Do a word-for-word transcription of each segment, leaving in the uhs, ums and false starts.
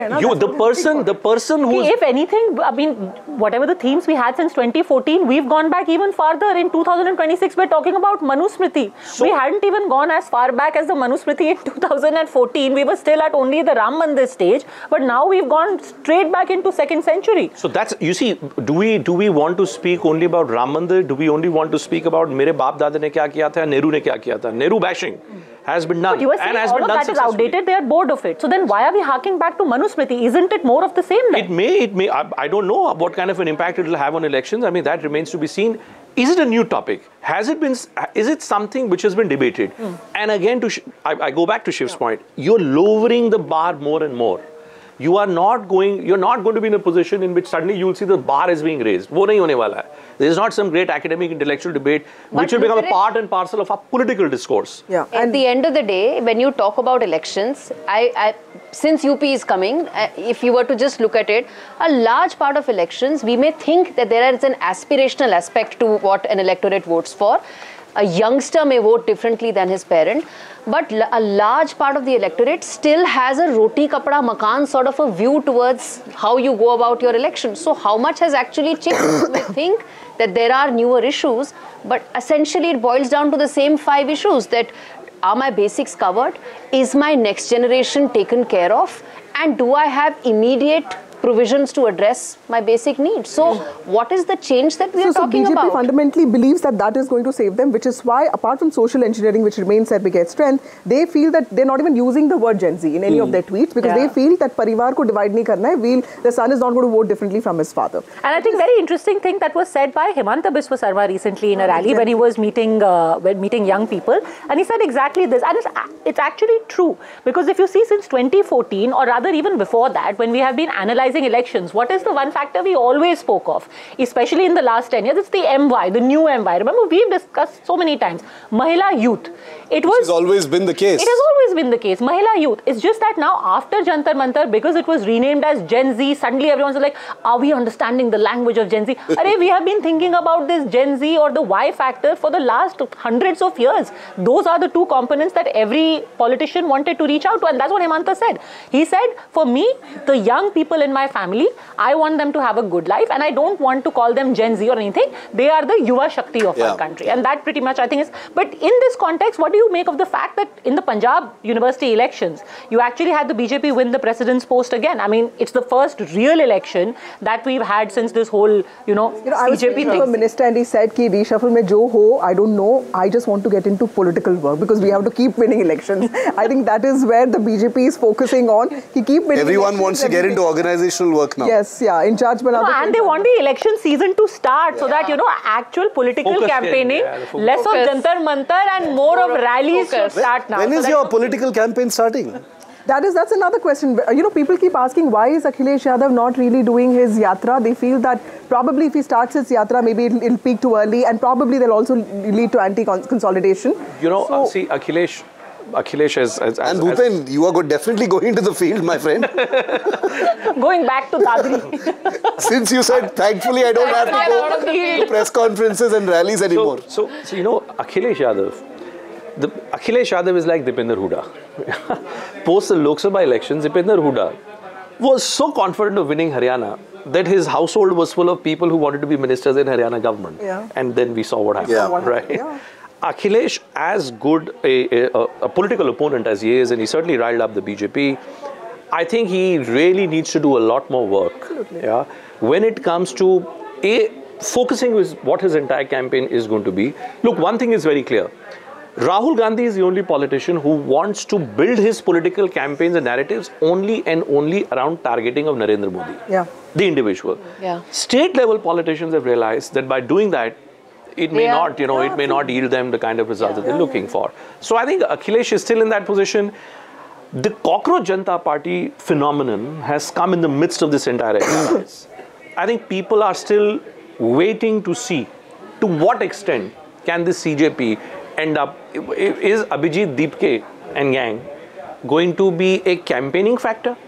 You, the person, the person who. If anything, I mean, whatever the themes we had since twenty fourteen, we've gone back even farther. In two thousand twenty-six, we're talking about Manusmriti. So, we hadn't even gone as far back as the Manusmriti in two thousand fourteen. We were still at only the Ram Mandir stage, but now we've gone straight back into second century. So that's, you see, do we do we want to speak only about Ram Mandir? Do we only want to speak about Mere Baap Dada ne kya kiya tha, Nehru ne kya kiya tha? Nehru bashing has been done. But you were saying and has all been of done that is outdated. They are bored of it. So then why are we harking back to Manusmriti? Isn't it more of the same then? It may, it may. I, I don't know what kind of an impact it will have on elections. I mean, that remains to be seen. Is it a new topic? Has it been, is it something which has been debated? Mm. And again, to I, I go back to Shiv's yeah. point, you're lowering the bar more and more. You are not going, you're not going to be in a position in which suddenly you'll see the bar is being raised. वो नहीं होने वाला है. There is not some great academic intellectual debate but which will become a part and parcel of our political discourse. Yeah. At and the end of the day, when you talk about elections, I, I since U P is coming, uh, if you were to just look at it, a large part of elections, we may think that there is an aspirational aspect to what an electorate votes for. A youngster may vote differently than his parent, but a large part of the electorate still has a roti kapda makan sort of a view towards how you go about your election. So how much has actually changed? We think that there are newer issues, but essentially it boils down to the same five issues: that are my basics covered? Is my next generation taken care of? And do I have immediate provisions to address my basic needs? So what is the change that we so, are talking about? So B J P about? fundamentally believes that that is going to save them, which is why, apart from social engineering, which remains their biggest strength, they feel that they're not even using the word Gen Z in any mm. of their tweets, because yeah. they feel that parivar ko divide nahi karna hai, we'll, the son is not going to vote differently from his father. And I think very interesting thing that was said by Himanta Biswa Sarma recently in a rally when he was meeting uh, when meeting young people, and he said exactly this, and it's, it's actually true, because if you see since twenty fourteen, or rather even before that, when we have been analyzing elections, what is the one factor we always spoke of, especially in the last ten years? It's the M Y, the new M Y. Remember, we've discussed so many times, Mahila youth. It was, Which has always been the case. It has always been the case, Mahila youth. It's just that now after Jantar Mantar, because it was renamed as Gen Z, suddenly everyone's like, are we understanding the language of Gen Z? Arey, we have been thinking about this Gen Z or the Y factor for the last hundreds of years. Those are the two components that every politician wanted to reach out to, and that's what Himanta said. He said, for me, the young people in my family, I want them to have a good life, and I don't want to call them Gen Z or anything. They are the Yuva Shakti of yeah. our country, and that pretty much I think is. But in this context, what do you make of the fact that in the Punjab University elections, you actually had the B J P win the president's post again? I mean, it's the first real election that we've had since this whole, you know, you know I was B J P speaking to a minister, and he said, "Ki reshuffle mein jo ho, I don't know. I just want to get into political work because we have to keep winning elections." I think that is where the B J P is focusing on. He keep winning. Everyone wants to get into organizational work now. Yes, yeah, in charge. No, and they want the election season to start yeah. so that, you know, actual political focus campaigning, yeah, less focus. of Jantar Mantar and more, more of rallies should start now. When so is your political campaign starting? That is, that's another question. You know, people keep asking, why is Akhilesh Yadav not really doing his yatra? They feel that probably if he starts his yatra, maybe it'll, it'll peak too early, and probably they'll also lead to anti-consolidation. You know, so, uh, see, Akhilesh, Akhilesh has... as, as and Bhupen, you are good, definitely going to the field, my friend. Going back to Dadri. Since you said, thankfully, I don't have to go to press conferences and rallies anymore. So, so, so you know, Akhilesh Yadav, the, Akhilesh Yadav is like Dipender Hooda. Post the Lok Sabha elections, Dipender Hooda was so confident of winning Haryana that his household was full of people who wanted to be ministers in Haryana government. Yeah. And then we saw what happened, yeah. right? Yeah. Akhilesh, as good a, a, a political opponent as he is, and he certainly riled up the B J P, I think he really needs to do a lot more work. Absolutely. Yeah, when it comes to a focusing with what his entire campaign is going to be. Look, one thing is very clear. Rahul Gandhi is the only politician who wants to build his political campaigns and narratives only and only around targeting of Narendra Modi, yeah. the individual. Yeah. State level politicians have realized that by doing that, it may yeah. not, you know, yeah. it may not yield them the kind of results yeah. that they're yeah. looking for. So I think Akhilesh is still in that position. The Cockroach Janata Party phenomenon has come in the midst of this entire exercise. I think people are still waiting to see to what extent can this C J P end up. Is Abhijit Deepke and gang going to be a campaigning factor,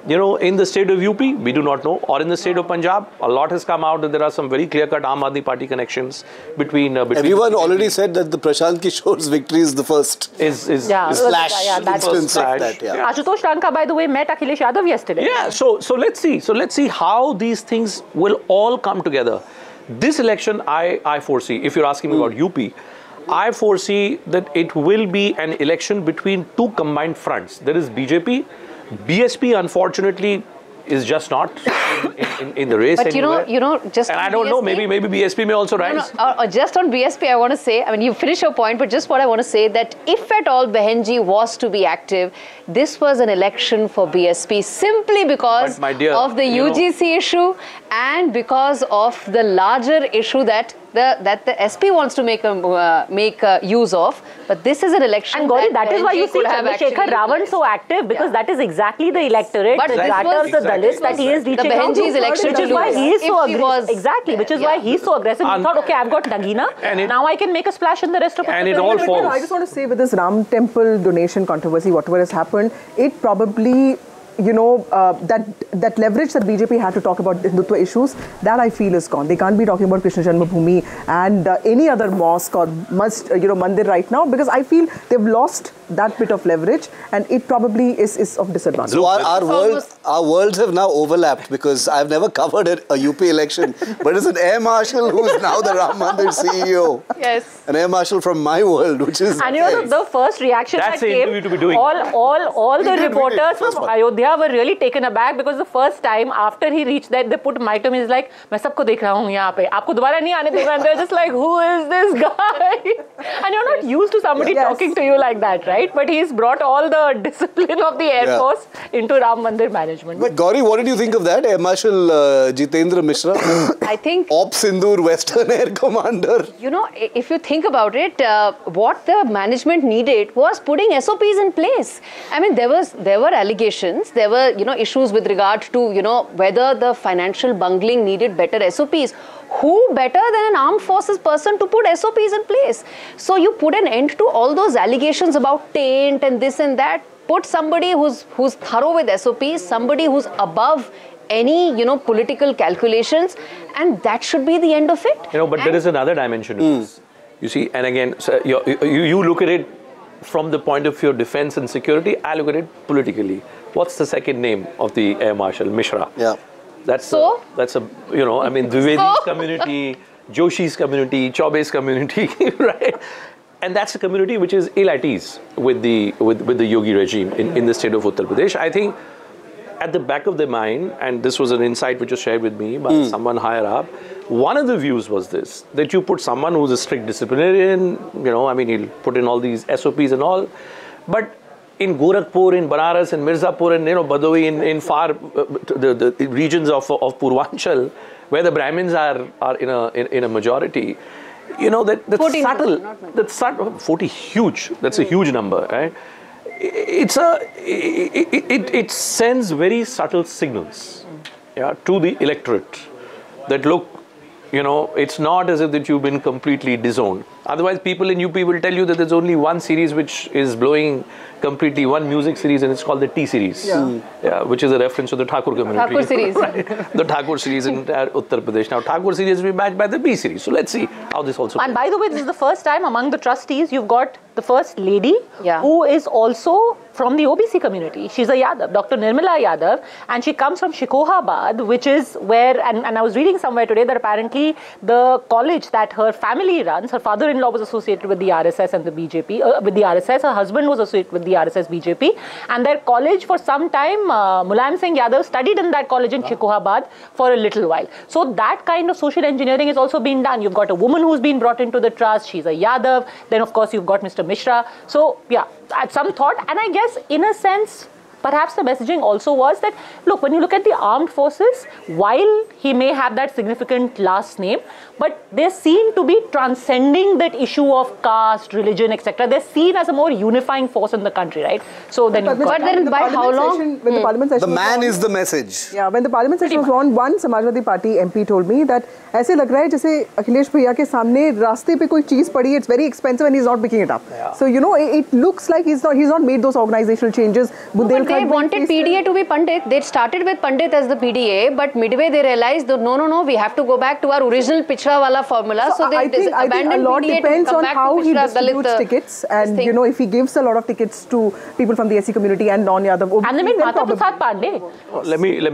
you know, in the state of U P, we do not know, or in the state of Punjab, a lot has come out that there are some very clear-cut Aam Aadmi Party connections between. Uh, between Everyone already said that the Prashant Kishore's victory is the first. Is is, Yeah, is it was- Flash yeah, that's instance flash. of that. Yeah. Ashutosh Ranka, by the way, met Akhilesh Yadav yesterday. Yeah, so so let's see. So let's see how these things will all come together. This election, I, I foresee, if you're asking me about U P, I foresee that it will be an election between two combined fronts. There is B J P. B S P, unfortunately, is just not in, in, in the race But you know, anywhere. you know, just And on I don't know, B S P maybe maybe B S P may also No, rise. no, or, or just on B S P, I want to say, I mean, you finish your point, but just what I want to say that if at all Behenji was to be active, this was an election for B S P simply because But my dear, of the you U G C issue and because of the larger issue that the that the S P wants to make a, uh, make uh, use of. But this is an election. And Gauri, that is why Behenji you see could have Chandrasekhar actually Ravan utilized. so active, because Yeah. that is exactly the electorate, But the this starters, was- the Exactly. Dalits that he is The reaching out Behenji's to, election which to is why lose. he is If so he aggressive. was- Exactly, which is Yeah. why he's so aggressive. He And- thought, okay, I've got Nagina, And it- now I can make a splash in the rest of And Uttar it Pradesh. all But, falls. you know, I just want to say with this Ram Temple donation controversy, whatever has happened, it probably, you know, uh, that that leverage that B J P had to talk about Hindutva issues, that I feel is gone. They can't be talking about Krishna Janmabhoomi and uh, any other mosque or must, uh, you know, mandir right now, because I feel they've lost that bit of leverage, and it probably is, is of disadvantage. So our, our, It's world, almost- our worlds have now overlapped because I've never covered a, a U P election, but it's an Air Marshal who is now the Ram Mandir C E O. Yes. An Air Marshal from my world, which is... And you know, the, the first reaction That's that the came, interview to be doing. all, all, all We the did, we did. reporters First from one. Ayodhya were really taken aback, because the first time after he reached that, they put mic to him, he's like, मैं सबको देख रहा हूँ यहाँ पे, आपको दोबारा नहीं आने दूँगा. And they're just like, who is this guy? And you're not used to somebody Yes. talking to you like that, right? But he's brought all the discipline of the Air Yeah. Force into Ram Mandir management. But Gauri, what did you think of that? Air Marshal uh, Jitendra Mishra, I think Op Sindoor Western Air Commander. You know, i- if you think about it, uh, what the management needed was putting S O Ps in place. I mean, there was there were allegations, there were you know issues with regard to you know whether the financial bungling needed better S O Ps. Who better than an armed forces person to put S O Ps in place? So you put an end to all those allegations about taint and this and that. Put somebody who's who's thorough with S O Ps, somebody who's above any you know political calculations, and that should be the end of it. You know, but there is another dimension to this. You see, and again, so you, you, you look at it from the point of view of defense and security, I look at it politically. What's the second name of the Air Marshal? Mishra. Yeah. That's So? a, that's a, you know, I mean, Dwivedi's So? community, Joshi's community, Chaube's community, right? And that's a community which is ill at ease with the, with, with the Yogi regime in, in the state of Uttar Pradesh. I think at the back of their mind, and this was an insight which was shared with me by Mm. someone higher up, one of the views was this, that you put someone who's a strict disciplinarian, you know, I mean, he'll put in all these S O Ps and all, but in Gorakhpur, in Banaras, in Mirzapur, and you know, Badawi, in, in far uh, the, the regions of, of Purvanchal, where the Brahmins are, are in, a, in, in a majority, you know, that, that's fourteen subtle, not much. that's subtle, forty, huge, that's a huge number, right? It's a, it, it, it, it sends very subtle signals, yeah, to the electorate that look, you know, it's not as if that you've been completely disowned. Otherwise, people in U P will tell you that there's only one series which is blowing completely, one music series, and it's called the T series, Yeah. yeah, which is a reference to the Thakur community. Thakur series. Right. The Thakur series in uh, Uttar Pradesh. Now, Thakur series will be matched by the B series. So let's see how this also And goes. by the way, this is the first time among the trustees you've got the first lady Yeah. who is also from the O B C community. She's a Yadav, Doctor Nirmala Yadav, and she comes from Shikohabad, which is where, and, and I was reading somewhere today that apparently the college that her family runs, her father-in-law was associated with the R S S and the B J P, uh, with the R S S, her husband was associated with the R S S B J P, and their college for some time, uh, Mulayam Singh Yadav studied in that college in Shikohabad for a little while. So that kind of social engineering is also being done. You've got a woman who's been brought into the trust, she's a Yadav, then of course you've got Mister Mishra. So yeah, at some thought, and I guess in a sense, perhaps the messaging also was that, look, when you look at the armed forces, while he may have that significant last name, but they're seen to be transcending that issue of caste, religion, et cetera. They're seen as a more unifying force in the country, right? So then you've But got then when the by how parliament long? session- When the parliament session The was man on- is the message. Yeah, when the parliament session was on, one Samajwadi Party M P told me that ऐसे लग रहा है जैसे अखिलेश भैया के सामने रास्ते पे कोई चीज पड़ी, it's very expensive and he's not picking it up. So you know, it, it looks like he's not he's not made those organizational changes. Bundelkhand they Kadri wanted faced P D A to be Pandit. They started with Pandit as the P D A, but midway they realized that no, no, no, we have to go back to our original Pichra wala formula. So, So they I think, I think a abandoned lot P D A depends to come on back how to he Pichra, distributes Dalit, uh, tickets, and thing. you know, if he gives a lot of tickets to people from the S C community and non-Yadav. And they made then Mata probably- Prasad Pandey. Let me let